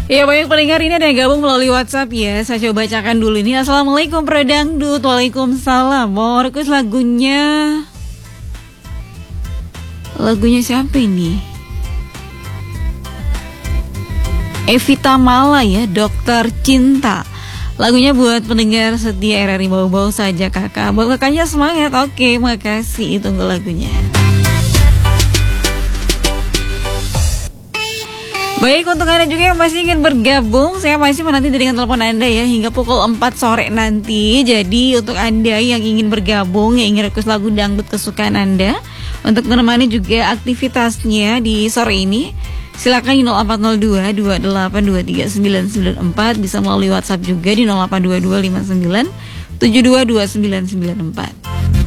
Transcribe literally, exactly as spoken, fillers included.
Ya, banyak pendengar ini ada yang gabung melalui WhatsApp ya. Saya coba bacakan dulu ini. Assalamualaikum Predangdut. Waalaikumsalam. Mau request lagunya. Lagunya siapa ini? Evita Mala ya, Dokter Cinta. Lagunya buat pendengar setia R R I Bau-Bau saja kakak. Buat kakaknya semangat. Oke, makasih. Tunggu lagunya. Baik, untuk Anda juga yang masih ingin bergabung, saya masih menanti dengan telepon Anda ya hingga pukul empat sore nanti. Jadi untuk Anda yang ingin bergabung, yang ingin request lagu dangdut kesukaan Anda, untuk menemani juga aktivitasnya di sore ini, silakan di nol empat nol dua dua delapan dua tiga sembilan sembilan empat, bisa melalui WhatsApp juga di nol delapan dua dua lima sembilan tujuh dua dua sembilan sembilan empat.